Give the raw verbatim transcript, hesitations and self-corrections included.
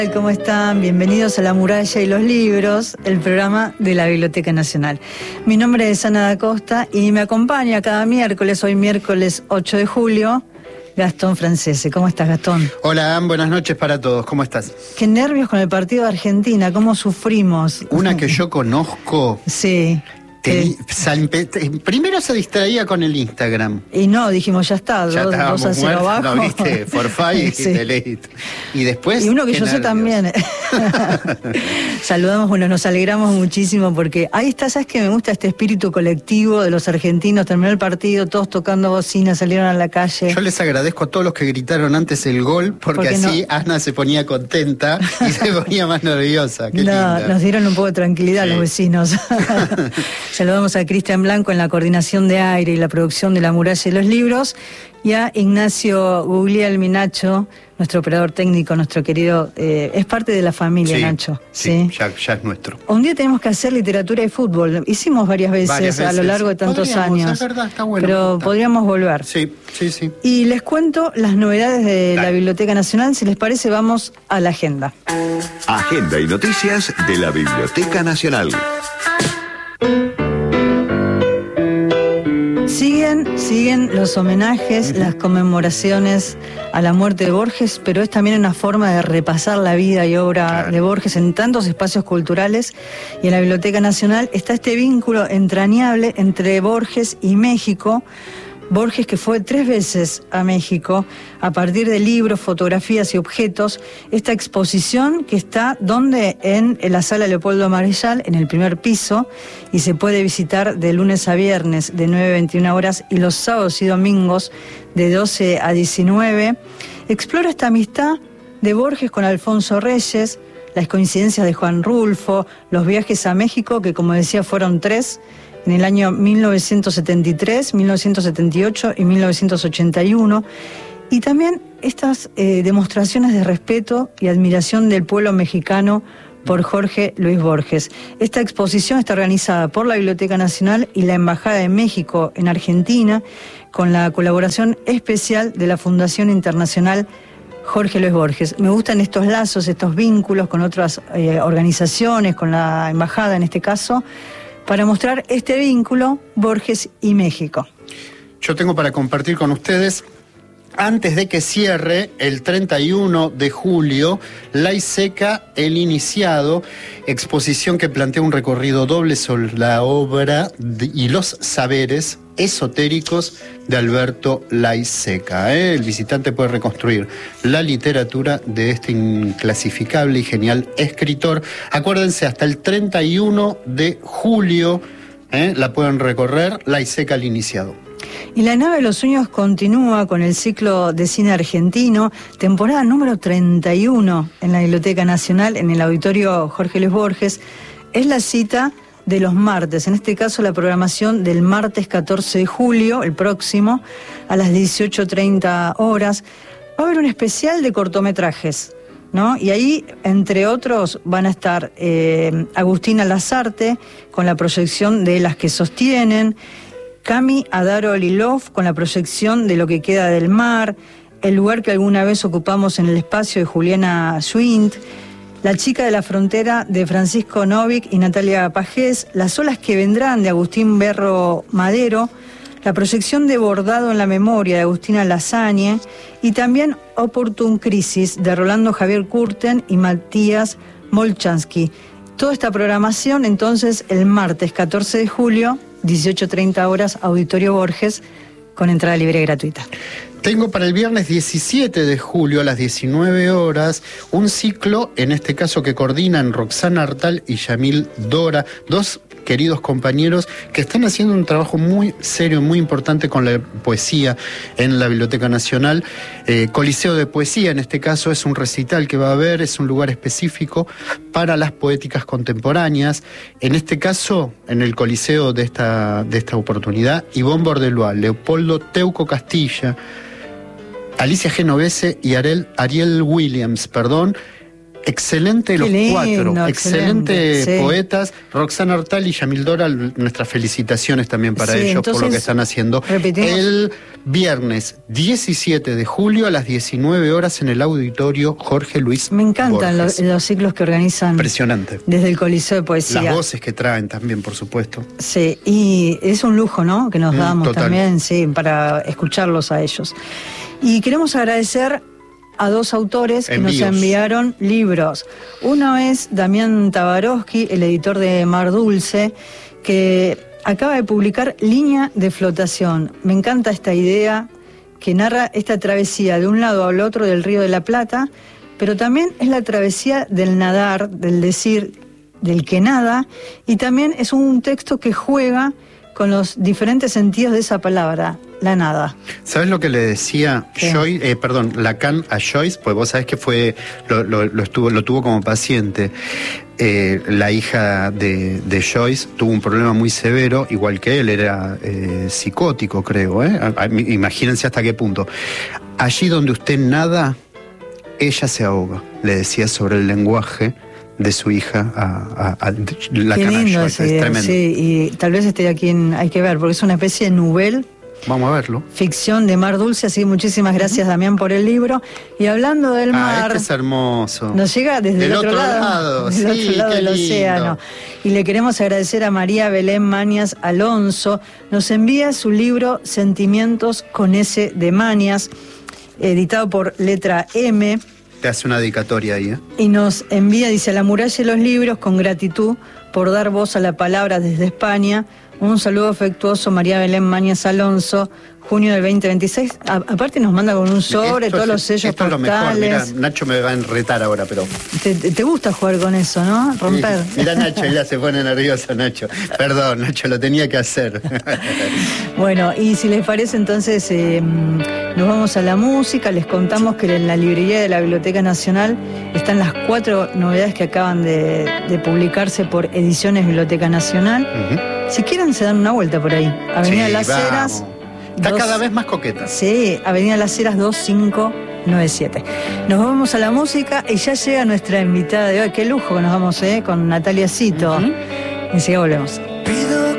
¿Cómo están? Bienvenidos a La Muralla y los Libros, el programa de la Biblioteca Nacional. Mi nombre es Ana da Costa y me acompaña cada miércoles, hoy miércoles ocho de julio, Gastón Francese. ¿Cómo estás, Gastón? Hola, Ann, buenas noches para todos. ¿Cómo estás? Qué nervios con el partido de Argentina, cómo sufrimos. Una que yo conozco. Sí. Te, te, primero se distraía con el Instagram. Y no, dijimos, ya está, ya dos, dos a cero abajo. No, viste, forfait sí. y delete. Y después. Y uno que yo nervios. sé también. Saludamos, bueno, nos alegramos muchísimo porque ahí está, ¿sabes qué? Me gusta este espíritu colectivo de los argentinos. Terminó el partido, todos tocando bocina, salieron a la calle. Yo les agradezco a todos los que gritaron antes el gol, porque así no? Ana se ponía contenta y se ponía más nerviosa. Qué no, linda. Nos dieron un poco de tranquilidad sí. los vecinos. Saludamos a Cristian Blanco en la coordinación de aire y la producción de La Muralla y los Libros, y a Ignacio Guglielmi, Nacho, nuestro operador técnico, nuestro querido, eh, es parte de la familia, sí, Nacho. Sí, sí. Ya, ya es nuestro. Un día tenemos que hacer literatura y fútbol. Hicimos varias veces, varias veces. a lo largo de tantos podríamos, años. Es verdad, está bueno. Pero está. podríamos volver. Sí, sí, sí. Y les cuento las novedades de Dale. la Biblioteca Nacional. Si les parece, vamos a la agenda. Agenda y noticias de la Biblioteca Nacional. Siguen, siguen los homenajes, las conmemoraciones a la muerte de Borges, pero es también una forma de repasar la vida y obra claro. de Borges en tantos espacios culturales. Y en la Biblioteca Nacional está este vínculo entrañable entre Borges y México. Borges, que fue tres veces a México a partir de libros, fotografías y objetos. Esta exposición que está donde en la Sala Leopoldo Marechal, en el primer piso, y se puede visitar de lunes a viernes de nueve a veintiuna horas y los sábados y domingos de doce a diecinueve. Explora esta amistad de Borges con Alfonso Reyes, las coincidencias de Juan Rulfo, los viajes a México, que como decía fueron tres, en el año mil novecientos setenta y tres, mil novecientos setenta y ocho y mil novecientos ochenta y uno, y también estas eh, demostraciones de respeto y admiración del pueblo mexicano por Jorge Luis Borges. Esta exposición está organizada por la Biblioteca Nacional y la Embajada de México en Argentina, con la colaboración especial de la Fundación Internacional Jorge Luis Borges. Me gustan estos lazos, estos vínculos con otras eh, organizaciones, con la Embajada en este caso, para mostrar este vínculo Borges y México. Yo tengo para compartir con ustedes, antes de que cierre el treinta y uno de julio, La Seca, el iniciado, exposición que plantea un recorrido doble sobre la obra de, y los saberes esotéricos de Alberto Laiseca. ¿eh? El visitante puede reconstruir la literatura de este inclasificable y genial escritor. Acuérdense, hasta el treinta y uno de julio ¿eh? la pueden recorrer, Laiseca al iniciado. Y La Nave de los Sueños continúa con el ciclo de cine argentino, temporada número treinta y uno en la Biblioteca Nacional, en el auditorio Jorge Luis Borges. Es la cita de los martes, en este caso la programación del martes catorce de julio, el próximo, a las dieciocho treinta horas. Va a haber un especial de cortometrajes, ¿no? Y ahí, entre otros, van a estar eh, Agustina Lazarte con la proyección de Las que sostienen, Cami Adaro Lilov con la proyección de Lo que queda del mar, El lugar que alguna vez ocupamos en el espacio de Juliana Schwind, La chica de la frontera de Francisco Novik y Natalia Pajés, Las olas que vendrán de Agustín Berro Madero, la proyección de Bordado en la memoria de Agustina Lasagne y también Opportune Crisis de Rolando Javier Curten y Matías Molchansky. Toda esta programación entonces el martes catorce de julio, dieciocho treinta horas, Auditorio Borges, con entrada libre y gratuita. Tengo para el viernes diecisiete de julio a las diecinueve horas un ciclo, en este caso que coordinan Roxana Artal y Yamil Dora, dos queridos compañeros que están haciendo un trabajo muy serio, muy importante con la poesía en la Biblioteca Nacional. Eh, Coliseo de Poesía, en este caso, es un recital que va a haber, es un lugar específico para las poéticas contemporáneas. En este caso, en el Coliseo de esta, de esta oportunidad, Ivonne Bordelois, Leopoldo Teuco Castilla, Alicia Genovese y Ariel, Ariel Williams, perdón, Excelente los lindo, cuatro, excelente, excelentes sí. poetas. Roxana Hortal y Yamil Doral, nuestras felicitaciones también para Sí, ellos entonces, por lo que están haciendo. repetimos. El viernes diecisiete de julio a las diecinueve horas en el auditorio Jorge Luis Me encantan los, Borges. los ciclos que organizan Impresionante. desde el Coliseo de Poesía. Las voces que traen también, por supuesto. Sí, y es un lujo, ¿no? Que nos Mm, damos total. también, sí, para escucharlos a ellos. Y queremos agradecer a dos autores que Envíos. nos enviaron libros. Uno es Damián Tabarovsky, el editor de Mar Dulce, que acaba de publicar Línea de Flotación. Me encanta esta idea que narra esta travesía de un lado al otro del Río de la Plata, pero también es la travesía del nadar, del decir, del que nada, y también es un texto que juega con los diferentes sentidos de esa palabra, la nada. ¿Sabes lo que le decía ¿Qué? Joyce, eh, perdón, Lacan a Joyce? Pues vos sabés que fue, lo, lo, lo estuvo, lo tuvo como paciente. Eh, la hija de, de Joyce tuvo un problema muy severo, igual que él, era eh, psicótico, creo, ¿eh? A- a- Imagínense hasta qué punto. Allí donde usted nada, ella se ahoga, le decía sobre el lenguaje de su hija a, a, a la Qué cana lindo Joyce, esa es idea, tremendo. sí, y tal vez esté aquí en, hay que ver, porque es una especie de nouvelle, Vamos a verlo. ficción de Mar Dulce, así que muchísimas gracias, Damián, por el libro. Y hablando del Ah, mar, este es hermoso. nos llega desde Del el otro, otro lado, lado, del sí, otro lado qué del lindo. océano. Y le queremos agradecer a María Belén Mañas Alonso, nos envía su libro Sentimientos con S de Mañas, editado por Letra M. Te hace una dedicatoria ahí, ¿eh? Y nos envía, dice, a la muralla de los libros, con gratitud por dar voz a la palabra desde España. Un saludo afectuoso, María Belén Mañas Alonso, junio del veinte veintiséis. A- aparte nos manda con un sobre, Esto todos es- los sellos esto es lo mejor. Mirá, postales. Nacho me va a enretar ahora, pero... Te, te- te gusta jugar con eso, ¿no? Romper. Mirá Nacho, ya se pone nervioso Nacho. Perdón, Nacho, lo tenía que hacer. Bueno, y si les parece, entonces eh, nos vamos a la música. Les contamos que en la librería de la Biblioteca Nacional están las cuatro novedades que acaban de, de publicarse por Ediciones Biblioteca Nacional. Ujú. Si quieren, se dan una vuelta por ahí. Avenida Sí, Las vamos. Heras. Está dos- cada vez más coqueta. Sí, Avenida Las Heras dos cinco nueve siete. Nos vamos a la música y ya llega nuestra invitada de hoy. Qué lujo que nos vamos, ¿eh? Con Natalia Cito. Ujú. Enseguida volvemos. Pido